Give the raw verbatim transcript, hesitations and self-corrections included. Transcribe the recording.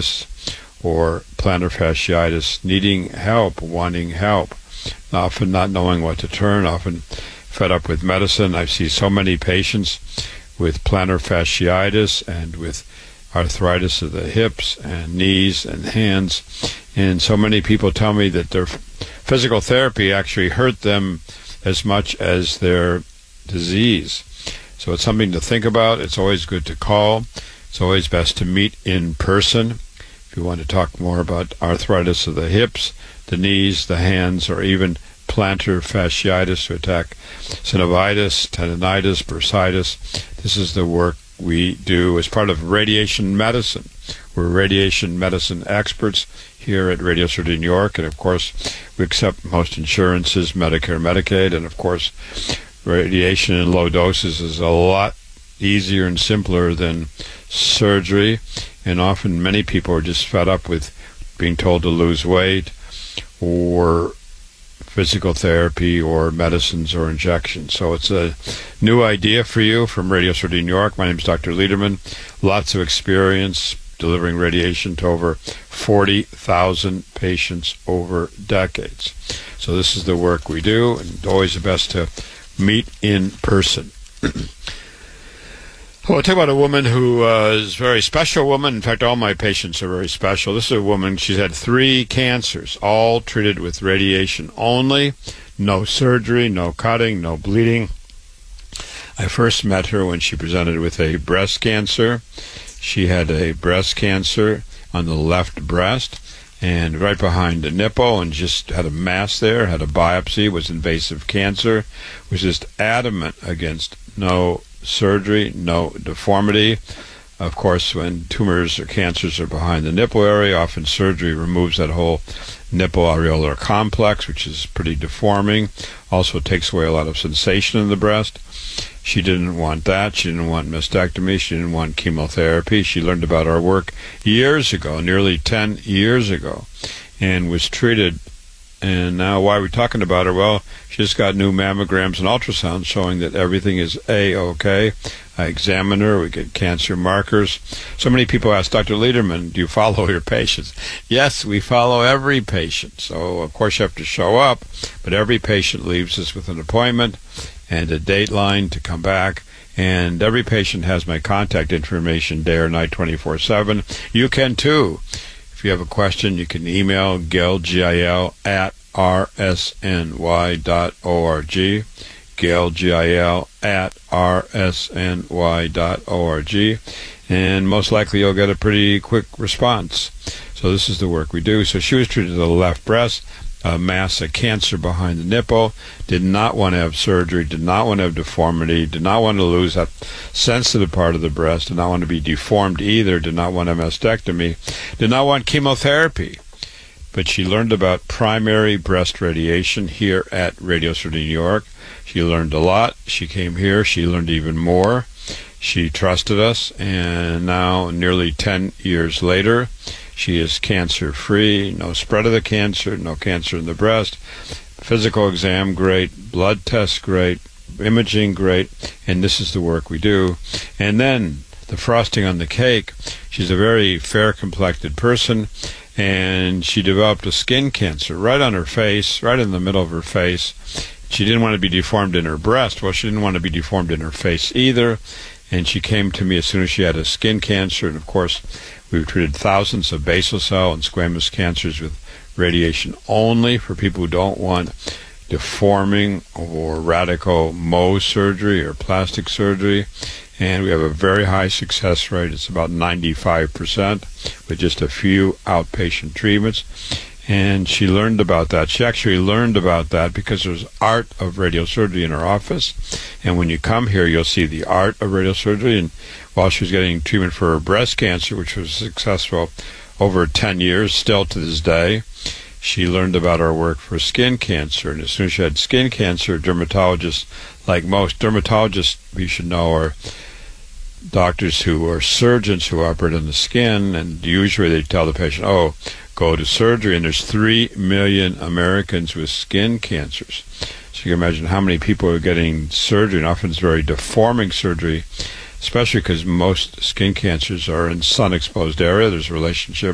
fasciitis or plantar fasciitis, needing help, wanting help, often not knowing what to turn, often fed up with medicine. I see so many patients with plantar fasciitis and with arthritis of the hips and knees and hands, and so many people tell me that their physical therapy actually hurt them as much as their disease. So it's something to think about. It's always good to call. It's always best to meet in person. If you want to talk more about arthritis of the hips, the knees, the hands, or even plantar fasciitis to attack synovitis, tendonitis, bursitis, this is the work we do as part of radiation medicine. We're radiation medicine experts here at Radiosurgery New York, and of course we accept most insurances, Medicare, Medicaid, and of course radiation in low doses is a lot easier and simpler than surgery, and often many people are just fed up with being told to lose weight or physical therapy or medicines or injections. So it's a new idea for you from Radiosurgery New York. My name is Doctor Lederman. Lots of experience delivering radiation to over forty thousand patients over decades. So this is the work we do, and always the best to meet in person. Well, I'll talk about a woman who uh, is a very special woman. In fact, all my patients are very special. This is a woman, she's had three cancers, all treated with radiation only, no surgery, no cutting, no bleeding. I first met her when she presented with a breast cancer. She had a breast cancer on the left breast and right behind the nipple, and just had a mass there, had a biopsy, was invasive cancer, was just adamant against no surgery, no deformity. Of course, when tumors or cancers are behind the nipple area, often surgery removes that whole nipple areolar complex, which is pretty deforming. Also takes away a lot of sensation in the breast. She didn't want that. She didn't want mastectomy. She didn't want chemotherapy. She learned about our work years ago, nearly ten years ago, and was treated. And now, why are we talking about her? Well, she just got new mammograms and ultrasounds showing that everything is A-OK. I examine her. We get cancer markers. So many people ask, Doctor Lederman, do you follow your patients? Yes, we follow every patient. So, of course, you have to show up, but every patient leaves us with an appointment and a dateline to come back. And every patient has my contact information day or night, twenty-four seven. You can, too. If you have a question, you can email Gil, G I L, at r s n y dot org. Gil, G I L, at r s n y dot org. And most likely you'll get a pretty quick response. So this is the work we do. So she was treated to the left breast, a mass of cancer behind the nipple, did not want to have surgery, did not want to have deformity, did not want to lose that sensitive part of the breast, did not want to be deformed either, did not want a mastectomy, did not want chemotherapy. But she learned about primary breast radiation here at Radiosurgery New York. She learned a lot. She came here. She learned even more. She trusted us, and now, nearly ten years later, she is cancer-free, no spread of the cancer, no cancer in the breast, physical exam great, blood tests great, imaging great, and this is the work we do. And then the frosting on the cake, she's a very fair-complected person, and she developed a skin cancer right on her face, right in the middle of her face. She didn't want to be deformed in her breast. Well, she didn't want to be deformed in her face either, and she came to me as soon as she had a skin cancer, and of course, we've treated thousands of basal cell and squamous cancers with radiation only for people who don't want deforming or radical Mohs surgery or plastic surgery. And we have a very high success rate. It's about ninety-five percent with just a few outpatient treatments. And she learned about that. She actually learned about that because there's art of radiosurgery in her office. And when you come here, you'll see the art of radiosurgery. And while she was getting treatment for her breast cancer, which was successful over ten years, still to this day, she learned about our work for skin cancer. And as soon as she had skin cancer, dermatologists, like most dermatologists, we should know, are doctors who are surgeons who operate on the skin. And usually they tell the patient, oh, go to surgery. And there's three million Americans with skin cancers. So you can imagine how many people are getting surgery, and often it's very deforming surgery, especially because most skin cancers are in sun-exposed area. There's a relationship